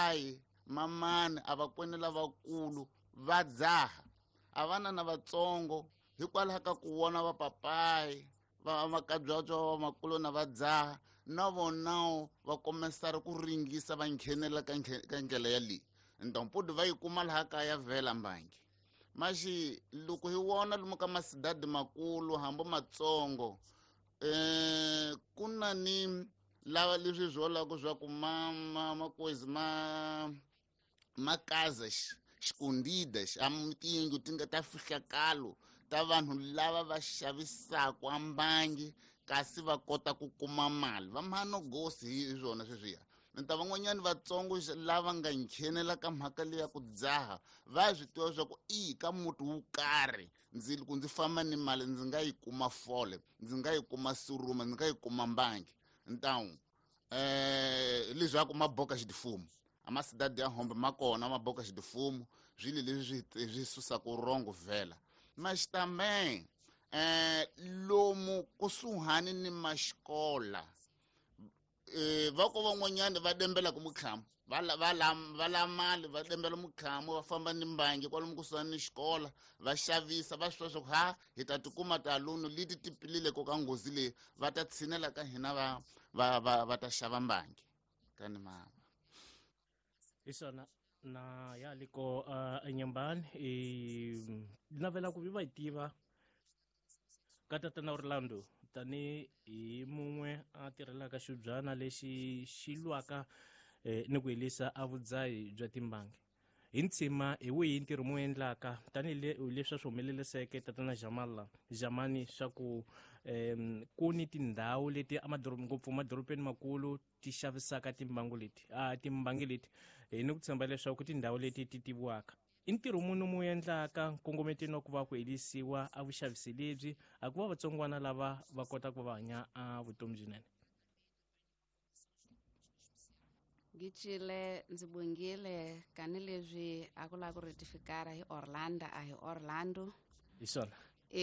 papayi mamani a vakwenu lavakulu va dzaha a vana na vatsongo hikwalaho ka ku vona va papayi vakabyabya vamakulu na va dzaha na vonawo va komesara ku ringisa va nghenela ka ndlela yaleyi ntompudi va yi kuma laha kaya vhela mbangi maxi loko hi wona lomu ka masidadi makulu hambi matsongo ku na ni lava leswi zwolaka swa ku makozi makaza xikundidas tiyindlu ti nga ta fihlakalo ta vanhu lava va xavisaka ambangi kasi va kota ku kuma mali va mhanogosi hi swona sweswiya ni ta van'wanyani vatsongo lava nga nghenela ka mhaka leya ku dzaha va swi tiva swa ku ka muti wo karhi ndzi famba ni mali ndzi nga yi kuma fole ndzi nga yi kuma suruma ndzi nga yi kuma mbangi ntawu leswaku maboka xidifumo amasidadi ya hombe makona maboka xidifumo zwilo leswi susaka rongo vhela maxitame lomu kusuhani ni maxikola va ko van'wanyani va dembela ku mukhamu va la mali va dembela mukhamu va famba ni mbangi kwalomu kusuhani ni xikola va xavisa va swi swa ku hi ta tikuma talunu leti ti pilile ko ka nghozi leyi va ta tshinela ka hina va ta xava mbangi kani mama isona na ya liko Nyembani navela ku va tiva ka tatana Orlando tani hi mun'we a tirhelaka xibyana lexi xi lwaka ni ku helisa a vudzahi bya timbangi hi ntshima hi wihi ntirho mu endlaka tanihileswi a swi humeleliseke tatana Jamani swa ku ku ni tindhawu leti ngopfu madorobeni makulu ti xavisaka timbangi leti ni ku tshemba leswaku tindhawu leti ti tiviwaka i ntirho muni mu endlaka nkongometeni wa ku va ku helisiwa a vuxavisi lebyi a ku va vatsongwana lava va kota ku va hanya a vutomi byinene Gicile ndzi bongile kani leswi a ku la ku retifikara hi Orlando isona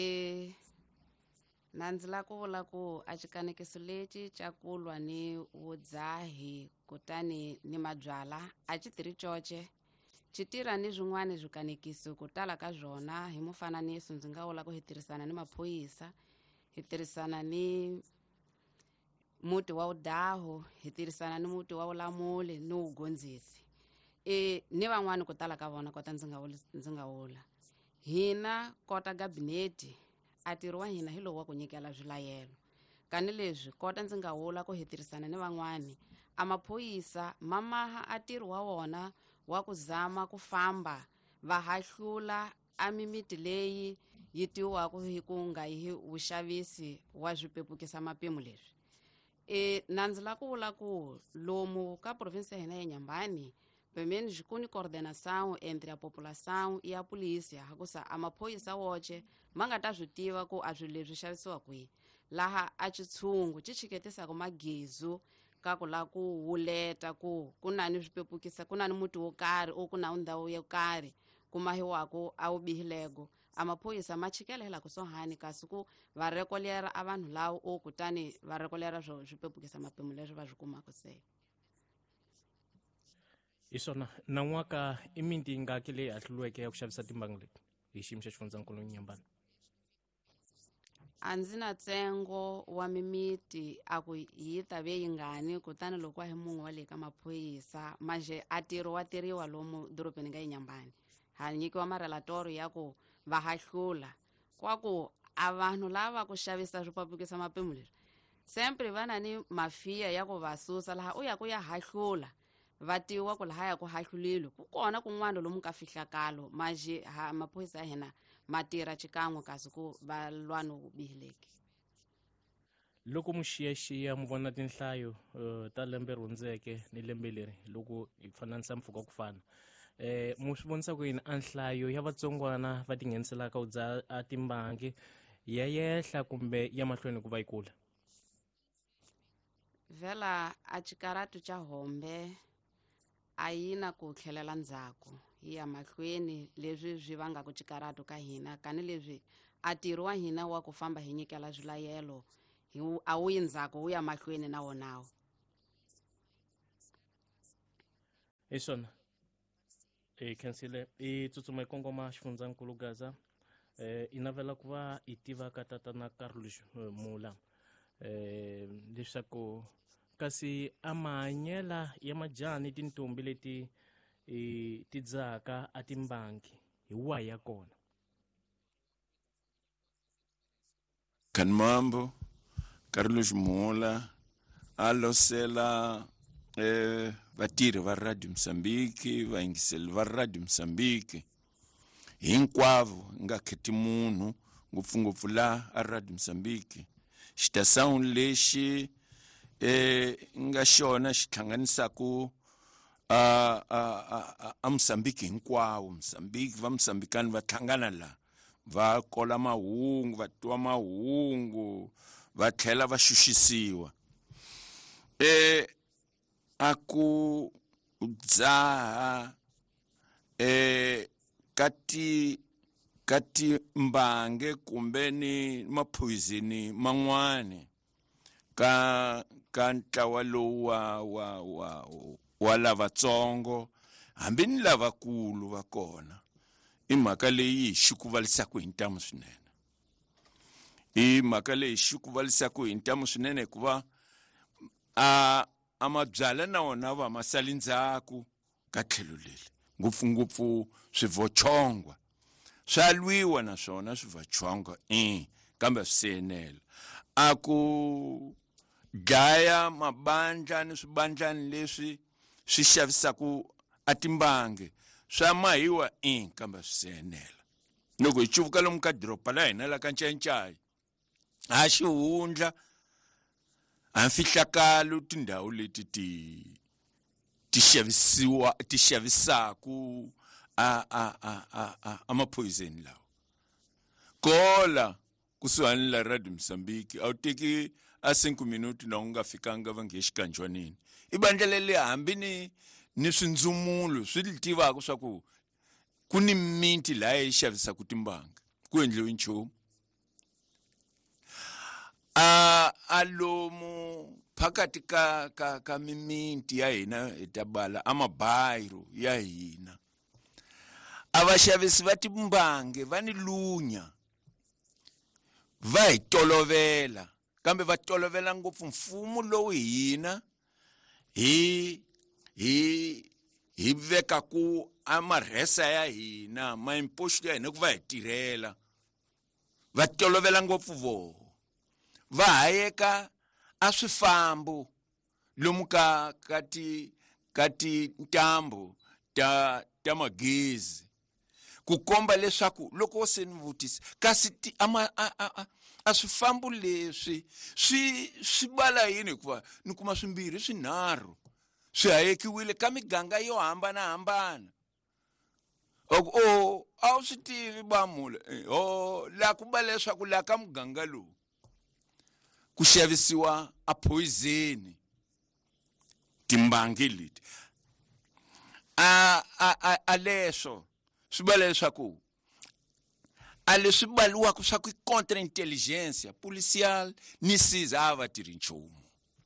na ndzi la ku vula ku a xikanekiso lexi xa ku lwa ni vudzahi kutani ni mabyala a xi tirhi coce xi tirha ni zwin'wana zwikanekiso ku tala ka zwona hi mufananiso ndzi nga vula ku hi tirhisana ni maphoyisa hi tirhisana ni muti wa udaho hi tirhisana ni muti wa ulamuli ni ugondzisi ni van'wani ku tala ka vona kota ndzi nga vula hina kota gabineti a ntirho wa hina hi lowu wa ku nyikela swilayelo kani leswi kota ndzi nga vula ku hi tirhisana ni van'wani a maphoyisa mamaha a ntirho wa wona wa ku zama ku famba va hahlula a mimiti leyi yi tiwaka hi ku nga hi vuxavisi wa swipepukisa mapimo leswi na ndzi la ku vula ku lomu ka province ya hina ya Nyambani pemeni xikuni coordenação entre a população e a polícia hakusa a maphoyisa woce ma nga ta swi tiva ku a swilo leswi xavisiwa kwihi laha a xitshungu xi chiketisaka magezu ka ku la ku wuleta ku na ni swipepukisa ku na ni muti wo karhi ku na ndhawu yo karhi ku mahiwaku a wu bihilego a maphoyisa ma chikela hela kusuhani kasi ku va rekolera a vanhu lava kutani va rekolera swipepukisa mapimo leswi va swi kumaka se isona na n'waka i miti ngaki leyi hahluriweke ya ku xavisa timbangi leti hi xiyimo xa xifundzankulu Nyambani a ndzi na ntsengo wa mimiti a ku yi ta ve yi ngani kutani loko a hi munhu wa le ka maphoyisa manje a ntirho wa tirhiwa lomu dorobeni ka Nyambani ha nyikiwa marelatori ya ku va hahlula kwa ku a vanhu lava ku xavisa swipepukisa mapimo leswi sempre vana ni mafiya ya ku va susa laha u ya ku ya hahlula va tiwa ku laha ya ku hahlulilwe ku kona kun'wana lomu ka fihlakalo manje maphoyisa ya hina matirha xikan'we kasi ku va lwa no bihileki loko mu xiyaxiya mu vona tinhlayo ta lembe rindzeke ni lembe leri loko hi fananisa mpfhuka ku fana mu swi vonisa ku yini a nhlayo ya vatsongwana va tingheniselaka ku dza a timbangi ya yehla kumbe ya mahlweni ku va yi kula vhela a xikaratu xa hombe a yi na ku tlhelela ndzhaku hi ya mahlweni leswi swi vanga ku xikaratu ka hina kani leswi a ntirho wa hina wa ku famba hi nyikela swilayelo a wu yi ndzhaku wu ya mahlweni na wonawo hi swona khansile i tsutsuma hi kongoma xifundzankulu Gaza i navela ku va i tiva ka tatana Carlos Mula leswaku kasi a mahanyela ya majani tintombi leti ti dzaka a timbangi hi wahi ya kona. Kanmambo Carlos Mula a losela vatirhi va Radio Msambiki vaingiseli va Radio Msambiki hinkwavo nga kheti munhu ngopfungopfu la a Radio Msambiki xitasound lexi nga xona xi hlanganisaku a Msambiki hinkwawo. Msambiki va Msambikani va tlhangana la va kola mahungu va twa mahungu va tlhela va xuxisiwa aku dzaha kati mbange kumbe ni mapoisoni man'wana ka ntlawa lowu wa lavatsongo hambi ni lavakulu va kona i mhaka leyi xikuvalisaku hi ntamu swinene. I mhaka leyi xikuvalisaku hi ntamu swinene hikuva a mabyala na wona va masali ndzhaku ka tlhelo leli ngopfungopfu swivochongwa swa lwiwa na swona swivochongwa kambe swisenela a ku dlaya mabandla ni swibandlani leswi swi xavisaku a timbangi swa mahiwa kambe swisenela. Loko hi chuvuka lomu ka dropa la hina la ka Ncancai a xihundla a mfihlakalo tindhawu leti ti xavisaku a mapoison lawa kola kusuhani la Radio Msambiki a wu teki a 5 minuti na unga fikanga va nge xikanjwanini i bandla lele hambi ni swindzumulo swi tivaku swa ku kuni minti la yi xavisaku timbanga ku endliwe nchumu. Alomu phakati ka miminti ya hina etabala amabayiro ya hina avashavisi va timbange va ni lunya va hi tolovela kambe va tolovela ngopfu mfumo lowu hina hi veka ku amarhesa ya hina maimposto ya hina ku va hi tirhela va tolovela ngopfu vo va hayeka a swifambo lomu ka tintambu ta magezi ku komba leswaku loko se ni vutisa kasi a swifambo leswi swi bala yini hikuva ni kuma swimbirhi swinharhu swi hayekiwile ka miganga yo hambanahambana. A wu swi tivi bamula la ku ba leswaku la ka muganga lowu ku xavisiwa a poison timbangi leti a leswo swi bala leswaku a leswi baliwaku swa ku contra intelligence policial ni siza va tirhi nchumu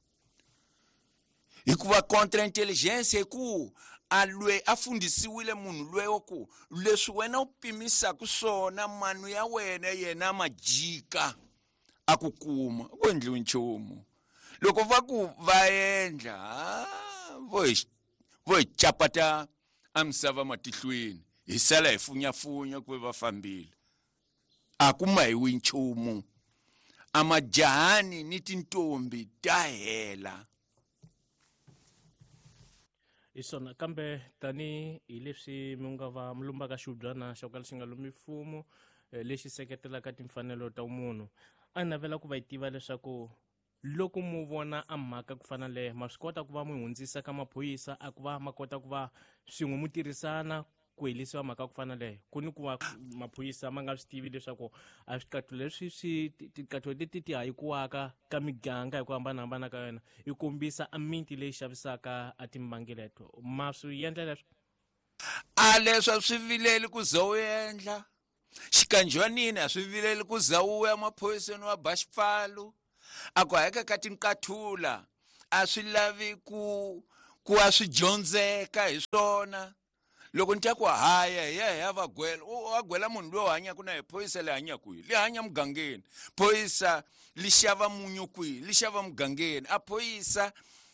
hikuva contra intelligence ku a fundisiwile munhu lweyo ku leswi wena u pimisa ku swona manu ya wena yena majika akukuma ku endliwe nchumu loko va ku va endla vo hi chapata amsava matihlweni hi sala hi funyafunya ku va fambile a ku mahiwi nchumu amajahani ni tintombi ta hela. Isona kambe tani hi leswi mi nga va mlumbaka xiubyana xo ka lexi nga lumi mfumo lexi seketelaka timfanelo ta munhu a navela ku va yi tiva leswaku loko mu vona a mhaka ku fana le ma swi kota ku va mu hundzisa ka maphoyisa a ku va ma kota ku va swin'we mu tirhisana ku helisiwa mhaka ku fana le ku ni ku va maphoyisa ma nga swi tivi leswaku a swikatlo leswi tikatlo leti ti hayikiwaka ka miganga hi ku hambanahambana ka yona yi kombisa a minti leyi xavisaka a timbangi leto ma swi endla leswo a leswi swi vileli ku za u endla xikanjwanini a swi vileli ku za u ya maphoyiseni wa ba xipfalo a ku hayeka ka tinkathula a swi lavi ku ku wa swi dyondzeka hi swona loko ni tya ku haya ya va gwela wa gwela munhu loyi hanyaka na phoyisa le hanya kwihi li hanya mugangeni phoyisa li xava munyu kwihi li xava mugangeni a phoyisa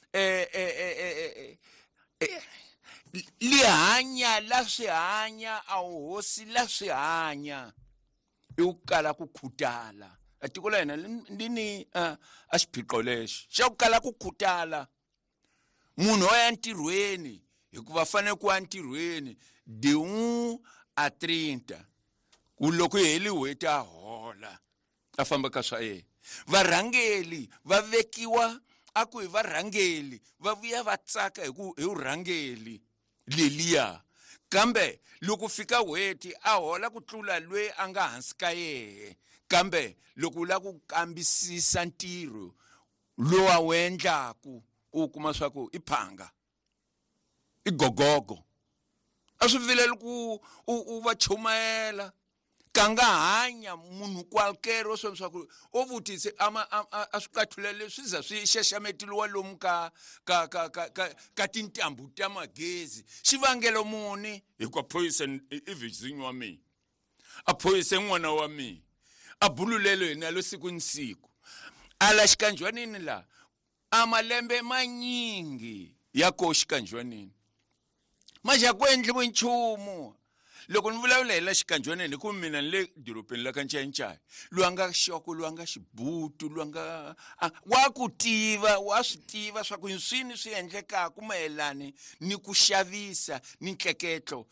li hanya la swi hanya a hosi la swi hanya i ku kala ku khutala atiko la hina ni a xiphiqo lexi xa ku kala ku khutala munhu wa ya ntirhweni hikuva fanele ku ya ntirhweni de 1 a 30 ku loko heli weti a hola a famba ka swa yena varhangeli va vekiwa a ku hi varhangeli va vuya va tsaka hi urhangeli leliya kambe loko fika weti a hola ku tlula lweyi a nga hansi ka yehe kambe loko u la ku kambisisa ntirho lowu a wu endlaku u kuma swa ku i phanga i gogogo a swi vileli ku u va chumayela ka nga hanya munhu kwalkero swo swa ku o vutise a swi kathulele swi za swi xaxameteliwa lomu ka tintambu ta magezi xivangelo muni hikuva phoyisa i vizinyi wa mina a phoyisa n'wana wa mina a bululelo hina lo siku ni siku ala xikanjwanini la a malembe manyingi ya ko xikanjwanini maxa ku endliwe nchumu loko ni vulavula hi la xikanjwanini ku mina ni le dorobeni la ka Ncayi loyi a nga xoko loyi a nga xibutu loyi a nga wa ku tiva wa swi tiva swa ku swini swi endlekaka mayelani ni ku xavisa ni ntleketlo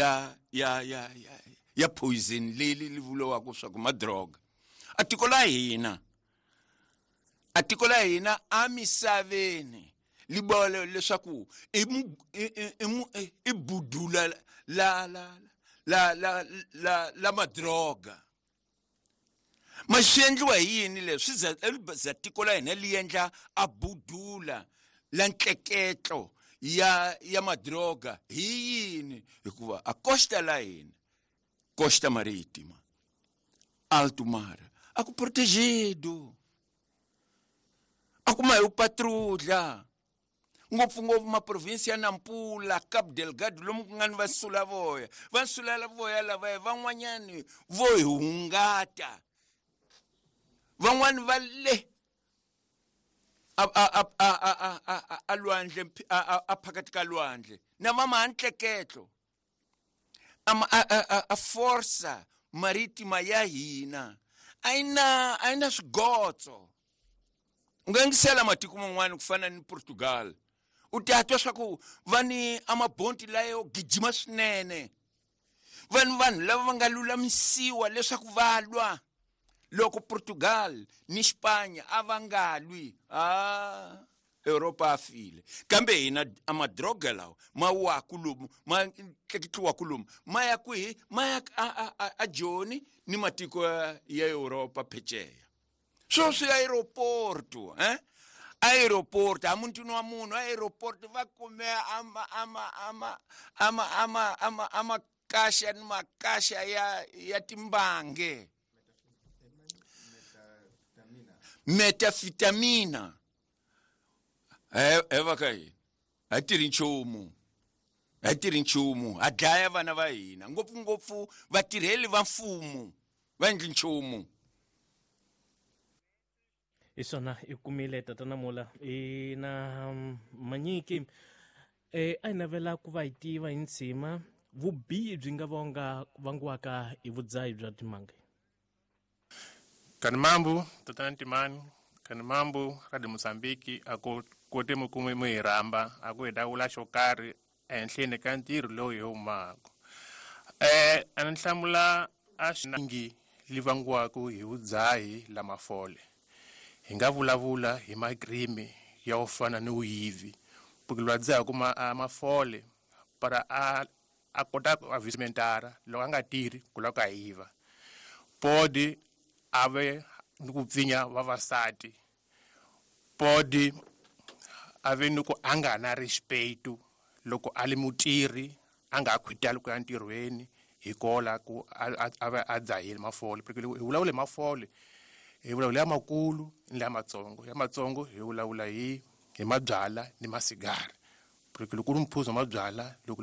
ya poison leyi li vuliwaka swa ku madroga atiko la hina a misaveni libole leswaku i budula la madroga ma swi endliwa hi yini leswi za tiko la hina li endla a budula la ntleketlo ya madroga hi yini hikuva a costa la hina Costa Marítima Alto Mar a ku protegido a kuma hi patrulha ngopfungopfu maprovinsi ya Nampula Cabo Delgado lomu ku nga ni vasulala voya lavaya van'wanyani vo hi hungata van'wani va le a lwandle a phakati ka lwandle na vamahantleketlo a força marítima ya hina aina swigotso u nga yingisela matiko man'wana ku fana ni Portugal u tatwa swa ku va ni amabonti layo gijima swinene vanhu lava va nga lulamisiwa leswaku va lwa loko Portugal ni Spanya a va nga lwi Europa afile kambe hina amadroga lawa ma wa kulumu ma tlekitliwa kulumu ma ya kwihi ma ya a Joni ni matiko ya Europa phecheya swi aeroporto aeroporto amuntini wa munhu aeroporto va kume ama kasha ni makasha ya timbange metafitamina eva kai atiri nchumu adlaya vana va hina ngopfungopfu vatirheli va mfumo va endli nchumu hi swona i kumile tatana Mula na manyiki a hi navela ku va hi tiva hi ntsima vubihi byi nga vangiwaka hi vudzahi bya timanga Kanimambu tatana Ntimani Kanimambu Radio Mozambique ako kote mu hi rhamba a ku hi dawula xo karhi ehenhleni ka ntirho lowu hi humaka a ni hlamula a swingi li vangiwaka hi vudzahi la mafole hi nga vulavula hi magrimi ya u fana ni uyivi pukilwa dzaha kuma mafole para a kota a visimentara loko a nga tirhi ku loko a yiva podi ave ni ku pfinya vavasati podi ave ni ku a nga na respeto loko a li mutirhi a nga khwitali ku ya ntirhweni hi kola ku a dzahile mafole porque hi vulavula hi mafole hi vulavula ya makulu ni ya matsongo hi vulavula hi mabyala ni masigari porque loko u ri muphuzi wa mabyala loko